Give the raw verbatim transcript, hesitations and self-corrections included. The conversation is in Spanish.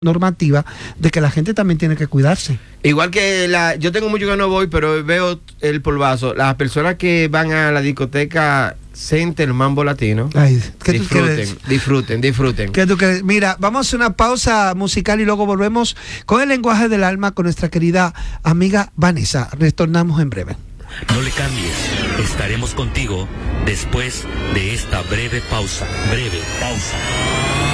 normativa de que la gente también tiene que cuidarse. Igual que la, yo tengo mucho que no voy, pero veo el polvazo. Las personas que van a la discoteca Center Mambo Latino, Ay, ¿qué tú disfruten, quieres? disfruten, disfruten. ¿Qué tú crees? Mira, vamos a hacer una pausa musical y luego volvemos con el lenguaje del alma con nuestra querida amiga Vanessa. Retornamos en breve. No le cambies, estaremos contigo después de esta breve pausa. Breve pausa.